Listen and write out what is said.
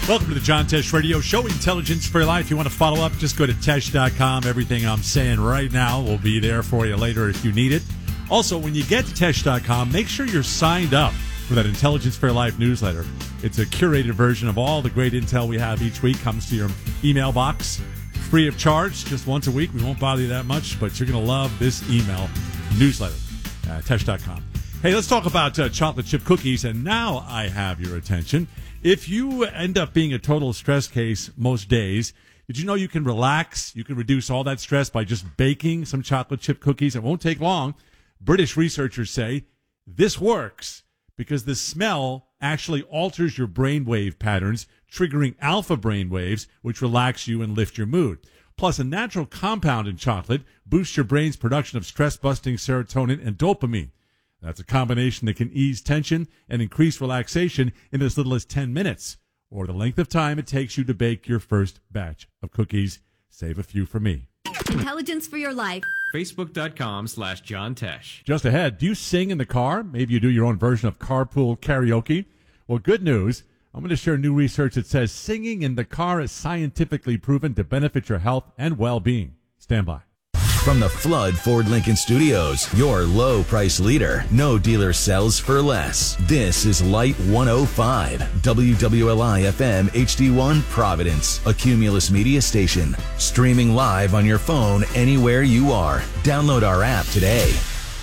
Welcome to the John Tesh Radio Show, Intelligence for Your Life. If you want to follow up, just go to Tesh.com. Everything I'm saying right now will be there for you later if you need it. Also, when you get to Tesh.com, make sure you're signed up for that Intelligence for Your Life newsletter. It's a curated version of all the great intel we have each week. Comes to your email box, free of charge, just once a week. We won't bother you that much, but you're going to love this email newsletter at Tesh.com. Hey, let's talk about chocolate chip cookies, and now I have your attention. If you end up being a total stress case most days, did you know you can relax? You can reduce all that stress by just baking some chocolate chip cookies. It won't take long. British researchers say this works because the smell actually alters your brainwave patterns, triggering alpha brainwaves, which relax you and lift your mood. Plus, a natural compound in chocolate boosts your brain's production of stress-busting serotonin and dopamine. That's a combination that can ease tension and increase relaxation in as little as 10 minutes, or the length of time it takes you to bake your first batch of cookies. Save a few for me. Intelligence for Your Life. Facebook.com/John Tesh. Just ahead, do you sing in the car? Maybe you do your own version of carpool karaoke. Well, good news. I'm going to share new research that says singing in the car is scientifically proven to benefit your health and well-being. Stand by. From the Flood Ford Lincoln Studios, your low price leader. No dealer sells for less. This is Light 105, WWLI FM HD1 Providence, a Cumulus media station. Streaming live on your phone anywhere you are. Download our app today.